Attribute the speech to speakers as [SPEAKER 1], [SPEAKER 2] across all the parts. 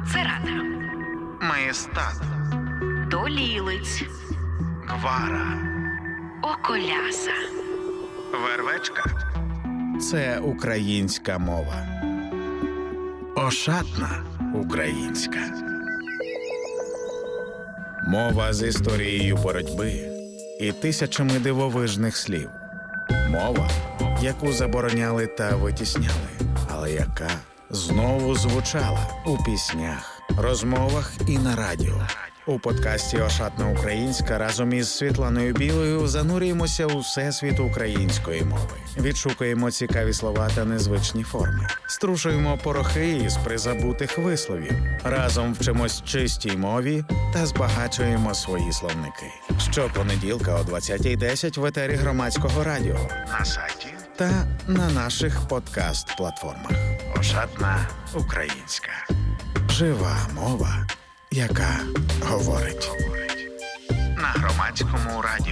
[SPEAKER 1] Царата,
[SPEAKER 2] Маєстат,
[SPEAKER 1] Долілиць,
[SPEAKER 2] Гвара,
[SPEAKER 1] Околяса,
[SPEAKER 2] Вервечка. Це українська мова. Ошатна українська. Мова з історією боротьби і тисячами дивовижних слів. Мова, яку забороняли та витісняли, але яка знову звучала у піснях, розмовах і на радіо. У подкасті «Ошатна українська» разом із Світланою Білою занурюємося у всесвіт української мови. Відшукуємо цікаві слова та незвичні форми. Струшуємо порохи із призабутих висловів. Разом вчимось чистій мові та збагачуємо свої словники. Щопонеділка о 20:10 в етері Громадського радіо, на сайті та на наших подкаст-платформах. «Ошатна українська». Жива мова, яка говорить. На Громадському радіо.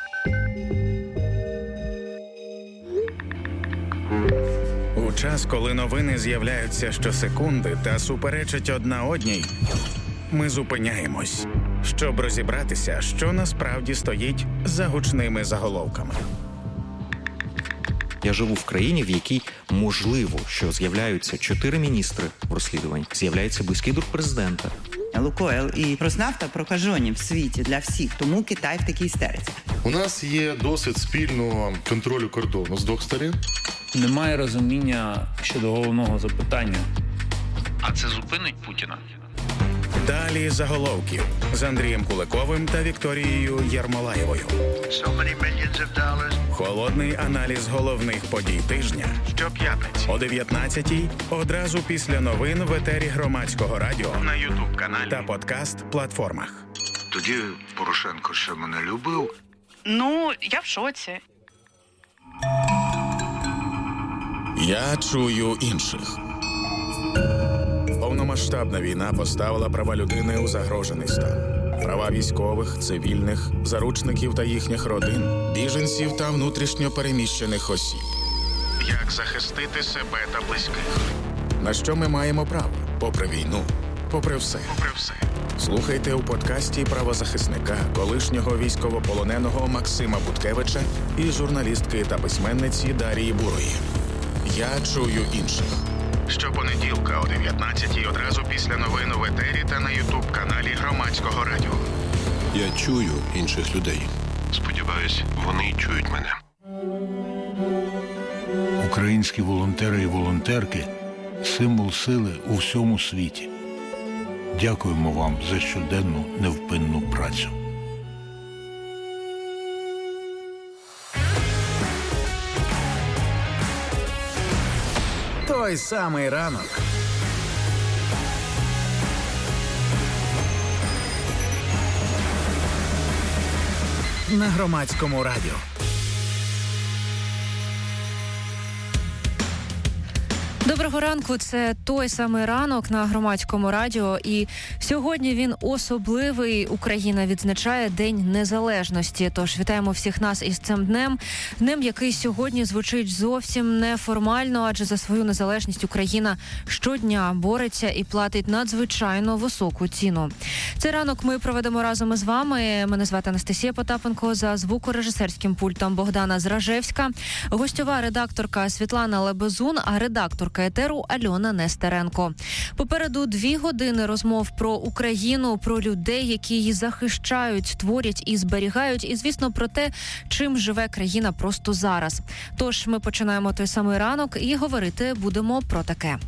[SPEAKER 2] У час, коли новини з'являються щосекунди та суперечать одна одній, ми зупиняємось, щоб розібратися, що насправді стоїть за гучними заголовками.
[SPEAKER 3] Я живу в країні, в якій можливо, що з'являються 4 міністри в розслідуванні, з'являється близький друг президента.
[SPEAKER 4] Лукойл і Роснафта прокажені в світі для всіх, тому Китай в такій істериці.
[SPEAKER 5] У нас є досвід спільного контролю кордону з двох сторін.
[SPEAKER 6] Немає розуміння щодо головного запитання.
[SPEAKER 7] А це зупинить Путіна?
[SPEAKER 2] Далі заголовків з Андрієм Куликовим та Вікторією Єрмолаєвою. Холодний аналіз головних подій тижня щоп'ятниці о 19:00 одразу після новин в етері Громадського радіо, на YouTube-каналі та подкаст-платформах.
[SPEAKER 8] Тоді Порошенко ще мене любив.
[SPEAKER 1] Ну, я в шоці.
[SPEAKER 2] Я чую інших. Повномасштабна війна поставила права людини у загрожений стан. Права військових, цивільних, заручників та їхніх родин, біженців та внутрішньо переміщених осіб. Як захистити себе та близьких? На що ми маємо право? Попри війну, попри все. Слухайте у подкасті правозахисника, колишнього військовополоненого Максима Буткевича і журналістки та письменниці Дарії Бурої. Я чую інших. Щопонеділка о 19:00 одразу після новин в етері та на YouTube-каналі Громадського радіо.
[SPEAKER 9] Я чую інших людей.
[SPEAKER 8] Сподіваюсь, вони чують мене.
[SPEAKER 10] Українські волонтери і волонтерки – символ сили у всьому світі. Дякуємо вам за щоденну невпинну працю.
[SPEAKER 2] Той самий ранок. На Громадському радіо.
[SPEAKER 11] Доброго ранку, це той самий ранок на Громадському радіо, і сьогодні він особливий. Україна відзначає День Незалежності, тож вітаємо всіх нас із цим днем. Днем, який сьогодні звучить зовсім неформально, адже за свою незалежність Україна щодня бореться і платить надзвичайно високу ціну. Цей ранок ми проведемо разом із вами. Мене звати Анастасія Потапенко, за звукорежисерським пультом Богдана Зражевська, гостьова редакторка Світлана Лебезун, а редакторка етеру Альона Нестеренко. Попереду 2 години розмов про Україну, про людей, які її захищають, творять і зберігають, і, звісно, про те, чим живе країна просто зараз. Тож ми починаємо той самий ранок і говорити будемо про таке.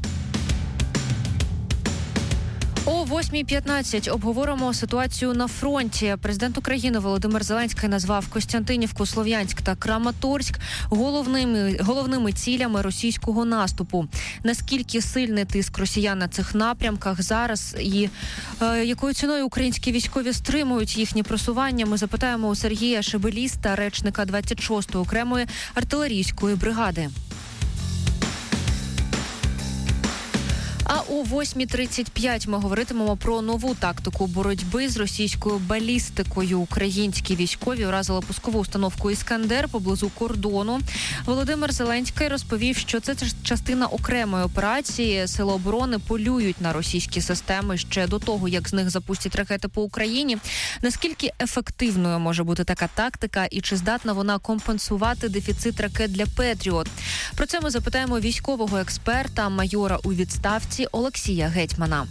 [SPEAKER 11] О 8:15 обговоримо ситуацію на фронті. Президент України Володимир Зеленський назвав Костянтинівку, Слов'янськ та Краматорськ головними цілями російського наступу. Наскільки сильний тиск росіян на цих напрямках зараз і якою ціною українські військові стримують їхні просування, ми запитаємо у Сергія Шебеліста, речника 26-ї окремої артилерійської бригади. А о 8:35 ми говоритимемо про нову тактику боротьби з російською балістикою. Українські військові уразили пускову установку «Іскандер» поблизу кордону. Володимир Зеленський розповів, що це частина окремої операції. Сили оборони полюють на російські системи ще до того, як з них запустять ракети по Україні. Наскільки ефективною може бути така тактика і чи здатна вона компенсувати дефіцит ракет для «Петріот»? Про це ми запитаємо військового експерта, майора у відставці Олексія Гетьмана.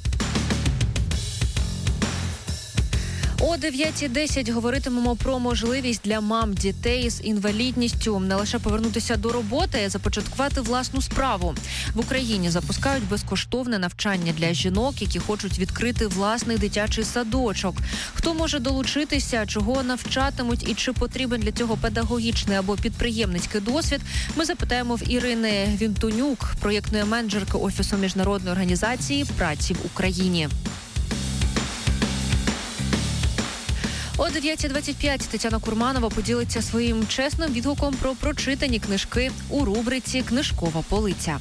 [SPEAKER 11] О 9:10 говоритимемо про можливість для мам дітей з інвалідністю не лише повернутися до роботи, а й започаткувати власну справу. В Україні запускають безкоштовне навчання для жінок, які хочуть відкрити власний дитячий садочок. Хто може долучитися, чого навчатимуть і чи потрібен для цього педагогічний або підприємницький досвід, ми запитаємо в Ірини Вінтонюк, проєктної менеджерки Офісу міжнародної організації праці в Україні. О 9:25 Тетяна Курманова поділиться своїм чесним відгуком про прочитані книжки у рубриці «Книжкова полиця».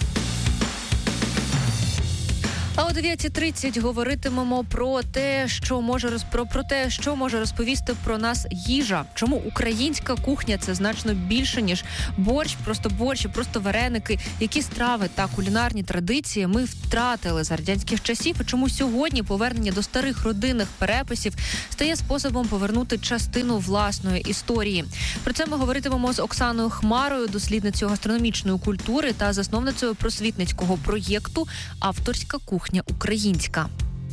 [SPEAKER 11] А о 9:30 говоритимемо про те, що може розповісти про нас їжа. Чому українська кухня – це значно більше, ніж борщ, і просто вареники. Які страви та кулінарні традиції ми втратили за радянських часів, і чому сьогодні повернення до старих родинних переписів стає способом повернути частину власної історії. Про це ми говоритимемо з Оксаною Хмарою, дослідницею гастрономічної культури та засновницею просвітницького проєкту «Авторська кухня українська».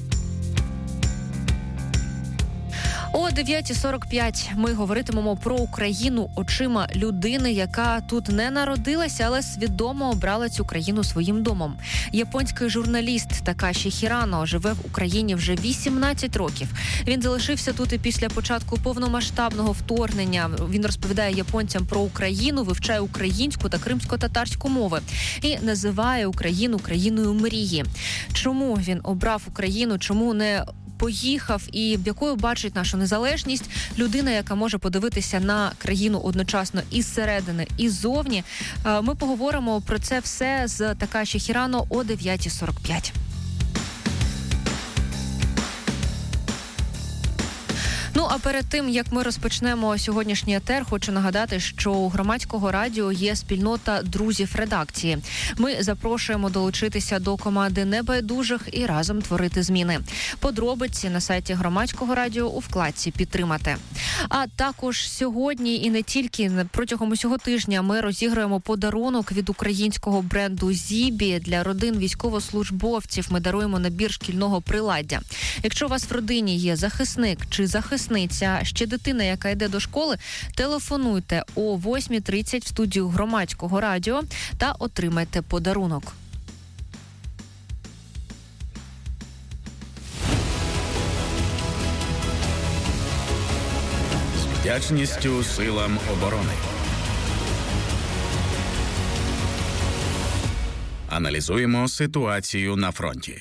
[SPEAKER 11] О 9:45 ми говоритимемо про Україну очима людини, яка тут не народилася, але свідомо обрала цю країну своїм домом. Японський журналіст Такаші Хірано живе в Україні вже 18 років. Він залишився тут і після початку повномасштабного вторгнення. Він розповідає японцям про Україну, вивчає українську та кримсько-татарську мови і називає Україну країною мрії. Чому він обрав Україну, чому не поїхав і якою бачить нашу незалежність людина, яка може подивитися на країну одночасно і зсередини, і ззовні. Ми поговоримо про це все з Такаші Хірано о 9:45. Ну, а перед тим, як ми розпочнемо сьогоднішній етер, хочу нагадати, що у Громадського радіо є спільнота друзів редакції. Ми запрошуємо долучитися до команди небайдужих і разом творити зміни. Подробиці на сайті Громадського радіо у вкладці «Підтримати». А також сьогодні і не тільки, протягом усього тижня ми розіграємо подарунок від українського бренду «Зібі» для родин військовослужбовців. Ми даруємо набір шкільного приладдя. Якщо у вас в родині є захисник чи захисниця, ще дитина, яка йде до школи, телефонуйте о 8:30 в студію Громадського радіо та отримайте подарунок.
[SPEAKER 2] З вдячністю силам оборони. Аналізуємо ситуацію на фронті.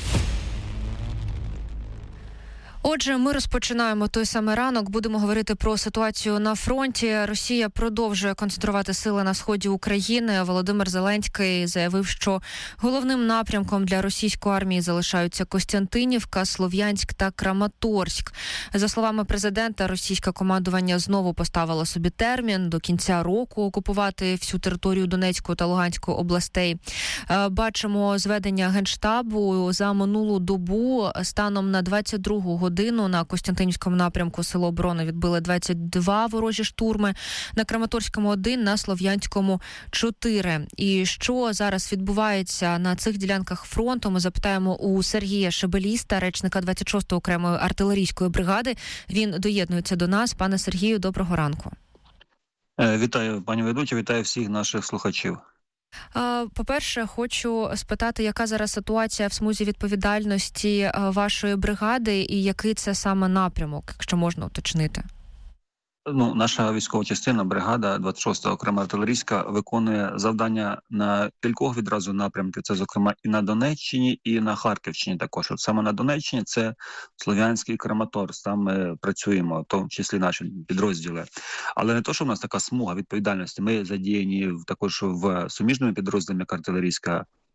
[SPEAKER 11] Отже, ми розпочинаємо той самий ранок. Будемо говорити про ситуацію на фронті. Росія продовжує концентрувати сили на сході України. Володимир Зеленський заявив, що головним напрямком для російської армії залишаються Костянтинівка, Слов'янськ та Краматорськ. За словами президента, російське командування знову поставило собі термін до кінця року окупувати всю територію Донецької та Луганської областей. Бачимо зведення Генштабу за минулу добу станом на 22 годину на Костянтинівському напрямку Сили оборони відбили 22 ворожі штурми, на Краматорському 1, на Слов'янському 4. І що зараз відбувається на цих ділянках фронту, ми запитаємо у Сергія Шебеліста, речника 26-ї окремої артилерійської бригади. Він доєднується до нас. Пане Сергію, доброго ранку.
[SPEAKER 12] Вітаю, пані ведуча, вітаю всіх наших слухачів.
[SPEAKER 11] По-перше, хочу спитати, яка зараз ситуація в смузі відповідальності вашої бригади і який це саме напрямок, якщо можна уточнити?
[SPEAKER 12] Наша військова частина, бригада 26-та окрема артилерійська, виконує завдання на кількох відразу напрямків. Це, зокрема, і на Донеччині, і на Харківщині також. От саме на Донеччині це Слов'янський Краматорськ. Там ми працюємо, в тому числі наші підрозділи. Але не то, що в нас така смуга відповідальності. Ми задіяні також в суміжному підрозділі, як артилерійська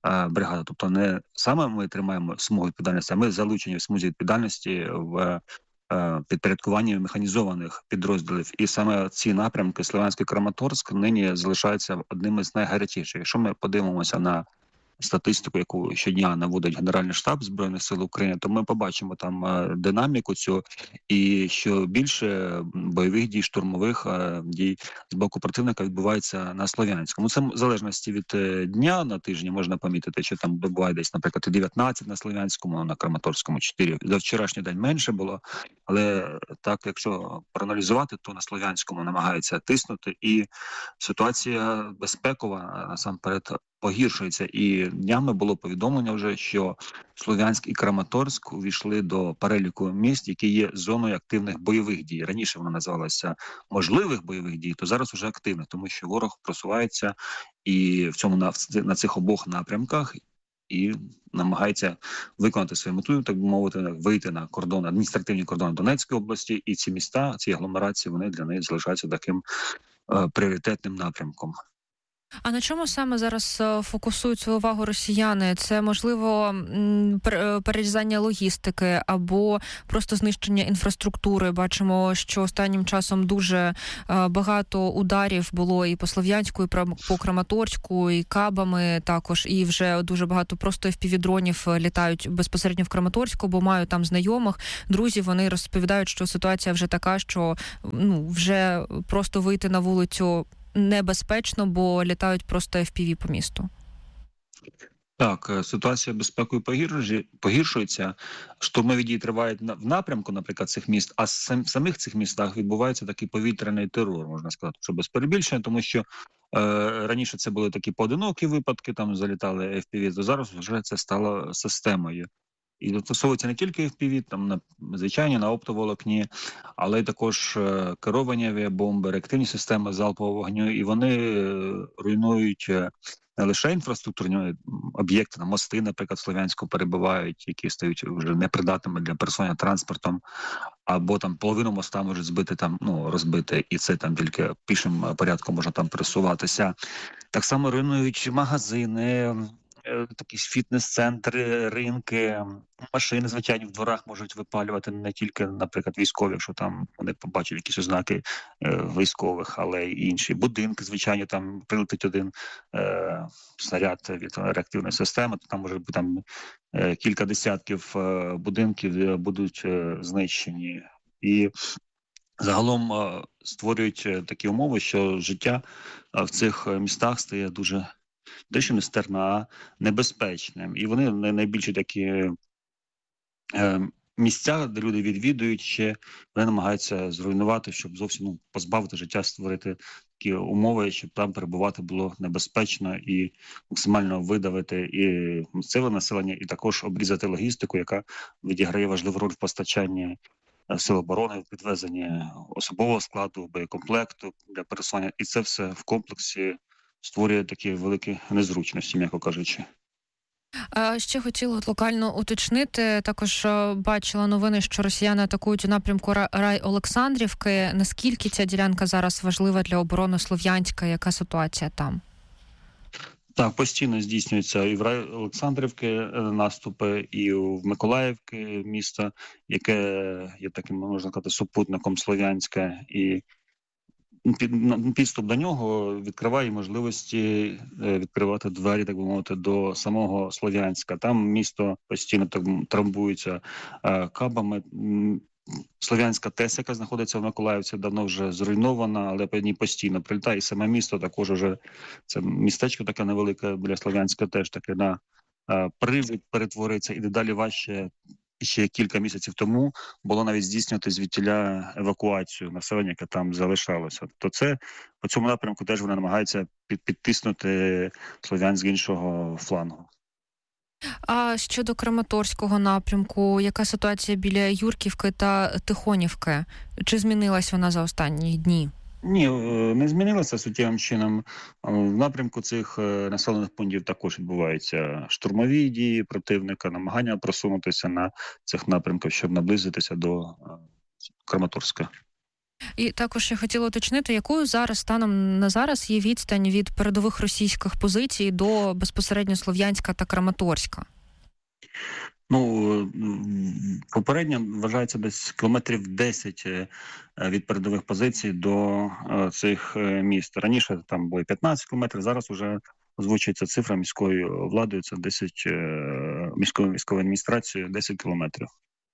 [SPEAKER 12] бригада. Тобто не саме ми тримаємо смугу відповідальності, а ми залучені в смузі відповідальності в підпорядкуванні механізованих підрозділів. І саме ці напрямки Слов'янськ і Краматорськ нині залишаються одним із найгарячіших. Якщо ми подивимося на статистику, яку щодня наводить Генеральний штаб Збройних сил України, то ми побачимо там динаміку цю, і що більше бойових дій, штурмових дій з боку противника відбувається на Слов'янському. Це в залежності від дня на тижні можна помітити, що там буває десь, наприклад, 19 на Слов'янському, на Краматорському 4. За вчорашній день менше було, але так, якщо проаналізувати, то на Слов'янському намагаються тиснути, і ситуація безпекова насамперед погіршується. І днями було повідомлення вже, що Слов'янськ і Краматорськ увійшли до переліку міст, які є зоною активних бойових дій. Раніше вона називалася можливих бойових дій, то зараз вже активних, тому що ворог просувається і в цьому на цих обох напрямках і намагається виконати свою мету, так би мовити, вийти на кордон, адміністративні кордони Донецької області, і ці міста, ці агломерації, вони для них залишаються таким пріоритетним напрямком.
[SPEAKER 11] А на чому саме зараз фокусують свою увагу росіяни? Це, можливо, перерізання логістики або просто знищення інфраструктури? Бачимо, що останнім часом дуже багато ударів було і по Слов'янську, і по Краматорську, і кабами також, і вже дуже багато просто FPV-дронів літають безпосередньо в Краматорську, бо маю там знайомих, друзів, вони розповідають, що ситуація вже така, що вже просто вийти на вулицю небезпечно, бо літають просто FPV по місту.
[SPEAKER 12] Так, ситуація безпекою погіршується. Штурмові дії тривають в напрямку, наприклад, цих міст, а в самих цих містах відбувається такий повітряний терор, можна сказати, що без перебільшення, тому що раніше це були такі поодинокі випадки, там залітали FPV, то зараз вже це стало системою. І застосовується не тільки FPV, там звичайно на оптоволокні, але й також керовані авіабомби, реактивні системи залпового вогню, і вони руйнують не лише інфраструктурні об'єкти, мости, наприклад, в Слов'янську перебувають, які стають вже непридатними для пересування транспортом, або там половину моста можуть збити, розбити, і це там тільки пішим порядком можна там пересуватися. Так само руйнують магазини, такі фітнес-центри, ринки, машини, звичайно, в дворах можуть випалювати не тільки, наприклад, військові, якщо там вони побачать якісь ознаки військових, але й інші будинки, звичайно, там прилетить один снаряд від реактивної системи, то там може бути кілька десятків будинків будуть знищені. І загалом створюють такі умови, що життя в цих містах стає дуже дещо нестерно, а небезпечним. І вони найбільші такі місця, де люди відвідують, ще вони намагаються зруйнувати, щоб зовсім позбавити життя, створити такі умови, щоб там перебувати було небезпечно і максимально видавити і місцеве населення, і також обрізати логістику, яка відіграє важливу роль в постачанні сил оборони, в підвезенні особового складу, боєкомплекту для пересування. І це все в комплексі створює такі великі незручності, м'яко кажучи.
[SPEAKER 11] Ще хотіла локально уточнити, також бачила новини, що росіяни атакують у напрямку Рай-Олександрівки. Наскільки ця ділянка зараз важлива для оборони Слов'янська? Яка ситуація там?
[SPEAKER 12] Так, постійно здійснюються і в Рай-Олександрівки наступи, і в Миколаївки місто, яке є таким, можна сказати, супутником Слов'янська, і підступ до нього відкриває можливості відкривати двері, так би мовити, до самого Слов'янська. Там місто постійно так трамбується кабами. Слов'янська ТЕС, яка знаходиться в Миколаївці, давно вже зруйнована, але по ній постійно прилітає. І саме місто також уже, це містечко таке невелике біля Слов'янська, теж таке на привід перетвориться, і дедалі важче. Ще кілька місяців тому було навіть здійснювати звідтіля евакуацію населення, яке там залишалося. То це по цьому напрямку теж вони намагаються підтиснути Слов'янськ з іншого флангу.
[SPEAKER 11] А щодо Краматорського напрямку, яка ситуація біля Юрківки та Тихонівки? Чи змінилась вона за останні дні?
[SPEAKER 12] Ні, не змінилося суттєвим чином. В напрямку цих населених пунктів також відбуваються штурмові дії противника, намагання просунутися на цих напрямках, щоб наблизитися до Краматорська.
[SPEAKER 11] І також я хотіла уточнити, якою зараз, станом на зараз, є відстань від передових російських позицій до безпосередньо Слов'янська та Краматорська?
[SPEAKER 12] Ну, попередньо вважається десь кілометрів 10 від передових позицій до цих міст. Раніше там було 15 кілометрів, зараз вже озвучується цифра міською владою, це 10 міською військовою адміністрацією, 10 кілометрів.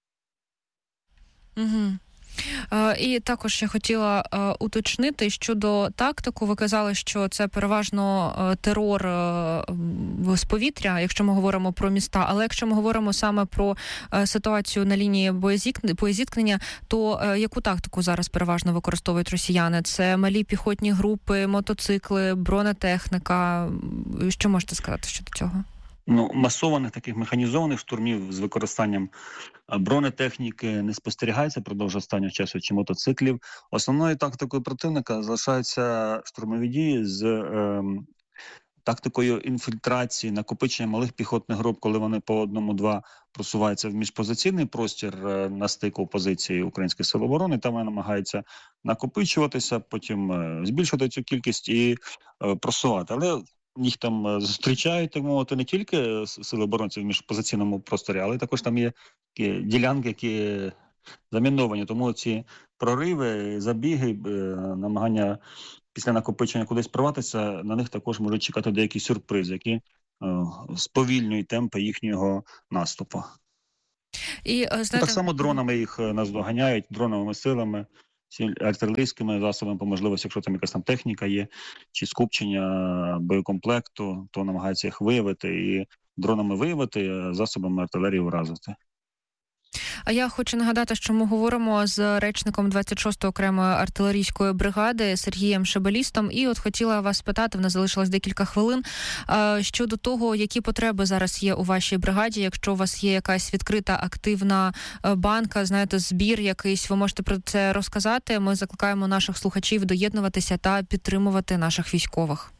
[SPEAKER 11] Угу. І також я хотіла уточнити щодо тактику. Ви казали, що це переважно терор з повітря, якщо ми говоримо про міста. Але якщо ми говоримо саме про ситуацію на лінії боєзіткнення, то яку тактику зараз переважно використовують росіяни? Це малі піхотні групи, мотоцикли, бронетехніка? Що можете сказати щодо цього?
[SPEAKER 12] Ну, масованих таких механізованих штурмів з використанням бронетехніки не спостерігається продовж останнього часу чи мотоциклів. Основною тактикою противника залишаються штурмові дії з тактикою інфільтрації, накопичення малих піхотних груп, коли вони по одному-два просуваються в міжпозиційний простір на стику позиції Українських сил оборони, там вони намагаються накопичуватися, потім збільшувати цю кількість і просувати. Але їх там зустрічають, так мовити, не тільки сили оборони в міжпозиційному просторі, але також там є такі ділянки, які заміновані. Тому ці прориви, забіги, намагання після накопичення кудись прорватися, на них також можуть чекати деякі сюрпризи, які сповільнюють темпи їхнього наступу.
[SPEAKER 11] І, знаєте...
[SPEAKER 12] Так само дронами їх наздоганяють, дроновими силами, артилерійськими засобами, по можливості, якщо там якась там техніка є, чи скупчення боєкомплекту, то намагаються їх виявити і дронами виявити, засобами артилерії вразити.
[SPEAKER 11] А я хочу нагадати, що ми говоримо з речником 26-ї окремої артилерійської бригади Сергієм Шебелістом. І от хотіла вас спитати, в нас залишилось декілька хвилин, щодо того, які потреби зараз є у вашій бригаді. Якщо у вас є якась відкрита активна банка, знаєте, збір якийсь, ви можете про це розказати. Ми закликаємо наших слухачів доєднуватися та підтримувати наших військових.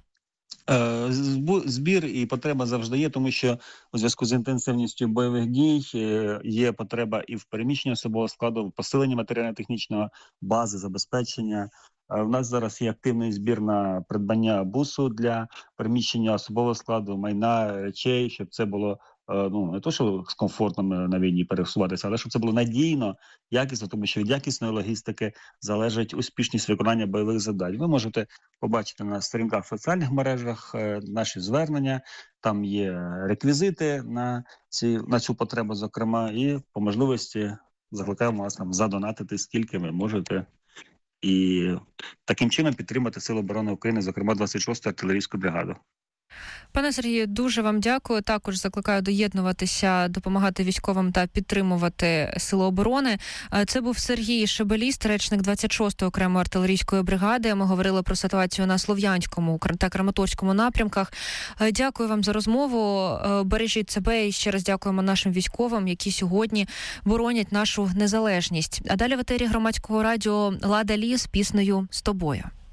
[SPEAKER 12] Збір і потреба завжди є, тому що у зв'язку з інтенсивністю бойових дій є потреба і в переміщенні особового складу, в посиленні матеріально-технічної бази, забезпечення. У нас зараз є активний збір на придбання бусу для переміщення особового складу, майна, речей, щоб це було не то, що з комфортом на війні пересуватися, але щоб це було надійно, якісно, тому що від якісної логістики залежить успішність виконання бойових завдань. Ви можете побачити на сторінках в соціальних мережах наші звернення, там є реквізити на цю потребу, зокрема, і по можливості закликаємо вас там задонатити, скільки ви можете, і таким чином підтримати Сили оборони України, зокрема 26-ту артилерійську бригаду.
[SPEAKER 11] Пане Сергію, дуже вам дякую. Також закликаю доєднуватися, допомагати військовим та підтримувати Сили оборони. Це був Сергій Шебеліст, речник 26-ї окремої артилерійської бригади. Ми говорили про ситуацію на Слов'янському та Краматорському напрямках. Дякую вам за розмову. Бережіть себе і ще раз дякуємо нашим військовим, які сьогодні боронять нашу незалежність. А далі в етері Громадського радіо Лада Лі з піснею «З тобою».